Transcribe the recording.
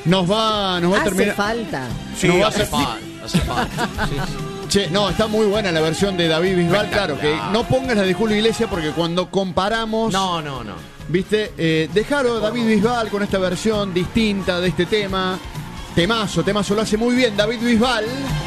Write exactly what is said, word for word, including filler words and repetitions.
Nos va, nos va a Hace terminar. falta. Sí, No, hace hace- falta, hace falta. Sí, sí. Che, no, está muy buena la versión de David Bisbal, claro, que no pongas la de Julio Iglesias porque cuando comparamos, No, no, no. viste, eh, dejaron a David Bisbal con esta versión distinta de este tema. Temazo, temazo, lo hace muy bien David Bisbal.